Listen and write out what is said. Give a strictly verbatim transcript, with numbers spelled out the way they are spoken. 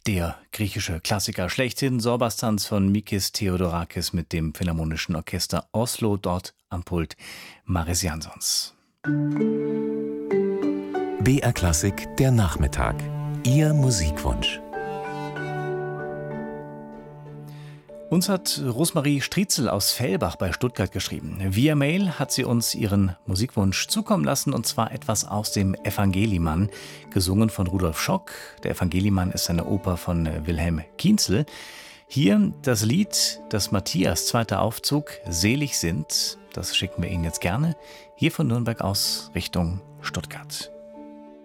Der griechische Klassiker schlechthin, Sorbastanz von Mikis Theodorakis mit dem Philharmonischen Orchester Oslo, dort am Pult Mariss Jansons. B R Klassik, der Nachmittag. Ihr Musikwunsch. Uns hat Rosmarie Striezel aus Fellbach bei Stuttgart geschrieben. Via Mail hat sie uns ihren Musikwunsch zukommen lassen, und zwar etwas aus dem Evangelimann, gesungen von Rudolf Schock. Der Evangelimann ist eine Oper von Wilhelm Kienzel. Hier das Lied, das Matthias zweiter Aufzug, Selig sind. Das schicken wir Ihnen jetzt gerne hier von Nürnberg aus Richtung Stuttgart.